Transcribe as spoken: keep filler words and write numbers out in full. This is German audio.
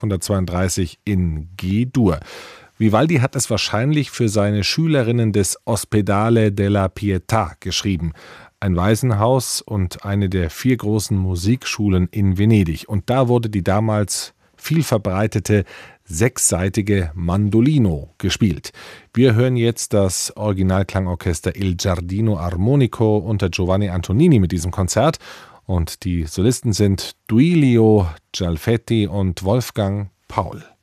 hundertzweiunddreißig in G-Dur. Vivaldi hat es wahrscheinlich für seine Schülerinnen des Ospedale della Pietà geschrieben, ein Waisenhaus und eine der vier großen Musikschulen in Venedig. Und da wurde die damals viel verbreitete sechsseitige Mandolino gespielt. Wir hören jetzt das Originalklangorchester Il Giardino Armonico unter Giovanni Antonini mit diesem Konzert. Und die Solisten sind Duilio Gialfetti und Wolfgang Paul.